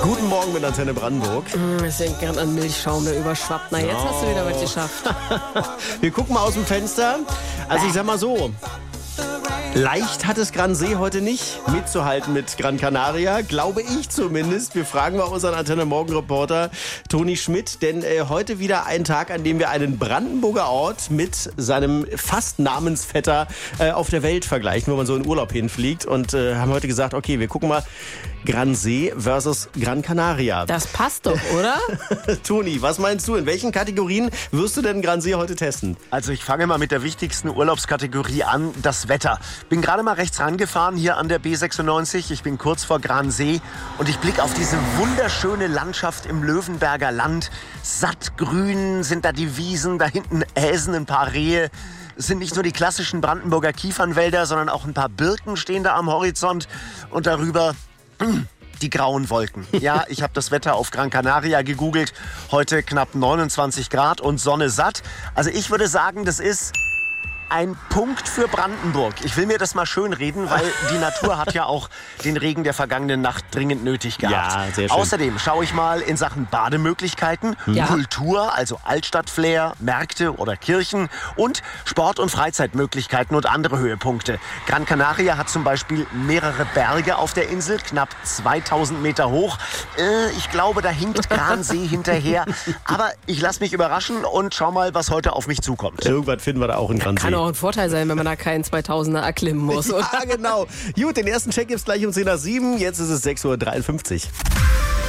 Guten Morgen mit Antenne Brandenburg. Ich denke gern an Milchschaum, der überschwappt. Na, jetzt hast du wieder was geschafft. Wir gucken mal aus dem Fenster. Also ich sag mal so, leicht hat es Gran See heute nicht mitzuhalten mit Gran Canaria, glaube ich zumindest. Wir fragen mal unseren Antenne Morgen Reporter Toni Schmidt, denn heute wieder ein Tag, an dem wir einen Brandenburger Ort mit seinem fast Namensvetter auf der Welt vergleichen, wo man so in Urlaub hinfliegt, und haben heute gesagt, okay, wir gucken mal Gran See versus Gran Canaria. Das passt doch, oder? Toni, was meinst du? In welchen Kategorien wirst du denn Gran See heute testen? Also ich fange mal mit der wichtigsten Urlaubskategorie an, das Wetter. Bin gerade mal rechts rangefahren hier an der B96. Ich bin kurz vor Gran See und ich blicke auf diese wunderschöne Landschaft im Löwenberger Land. Sattgrün sind da die Wiesen, da hinten äsen ein paar Rehe. Es sind nicht nur die klassischen Brandenburger Kiefernwälder, sondern auch ein paar Birken stehen da am Horizont und darüber die grauen Wolken. Ja, ich habe das Wetter auf Gran Canaria gegoogelt. Heute knapp 29 Grad und Sonne satt. Also ich würde sagen, das ist ein Punkt für Brandenburg. Ich will mir das mal schön reden, weil die Natur hat ja auch den Regen der vergangenen Nacht dringend nötig gehabt. Ja, sehr schön. Außerdem schaue ich mal in Sachen Bademöglichkeiten, Ja. Kultur, also Altstadtflair, Märkte oder Kirchen und Sport- und Freizeitmöglichkeiten und andere Höhepunkte. Gran Canaria hat zum Beispiel mehrere Berge auf der Insel, knapp 2000 Meter hoch. Ich glaube, da hinkt Gran See hinterher. Aber ich lasse mich überraschen und schau mal, was heute auf mich zukommt. Irgendwann finden wir da auch in Gran See. Kann auch ein Vorteil sein, wenn man da keinen 2000er erklimmen muss, oder? Ja, genau. Gut, den ersten Check gibt's gleich um 10 nach 7. Jetzt ist es 6.53 Uhr.